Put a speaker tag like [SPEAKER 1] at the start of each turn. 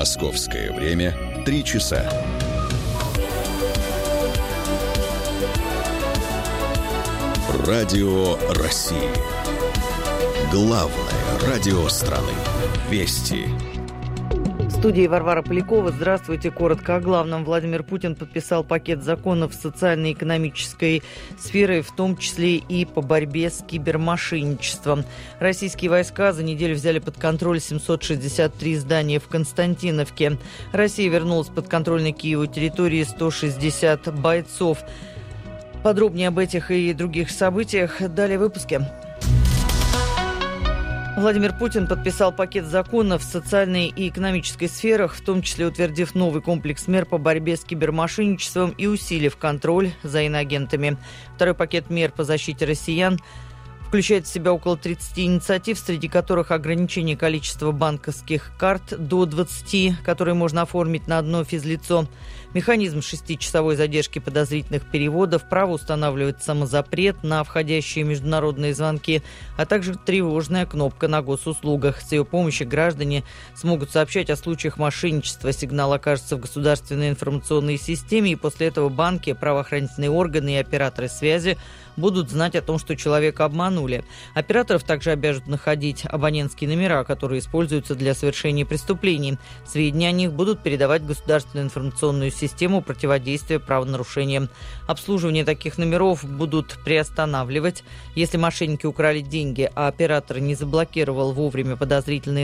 [SPEAKER 1] Московское время 3 часа. Радио России. Главное радио страны. Вести.
[SPEAKER 2] В студии Варвара Полякова. Здравствуйте. Коротко о главном. Владимир Путин подписал пакет законов социально-экономической сферы, в том числе и по борьбе с кибермошенничеством. Российские войска за неделю взяли под контроль 763 здания в Константиновке. Россия вернула с подконтрольной Киеву территории 160 бойцов. Подробнее об этих и других событиях далее в выпуске. Владимир Путин подписал пакет законов в социальной и экономической сферах, в том числе утвердив новый комплекс мер по борьбе с кибермошенничеством и усилив контроль за иноагентами. Второй пакет мер по защите россиян включает в себя около 30 инициатив, среди которых ограничение количества банковских карт до 20, которые можно оформить на одно физлицо, механизм 6-часовой задержки подозрительных переводов, право устанавливать самозапрет на входящие международные звонки, а также тревожная кнопка на госуслугах. С ее помощью граждане смогут сообщать о случаях мошенничества. Сигнал окажется в государственной информационной системе, и после этого банки, правоохранительные органы и операторы связи будут знать о том, что человека обманули. Операторов также обяжут находить абонентские номера, которые используются для совершения преступлений. Сведения о них будут передавать в государственную информационную систему противодействия правонарушениям. Обслуживание таких номеров будут приостанавливать. Если мошенники украли деньги, а оператор не заблокировал вовремя подозрительные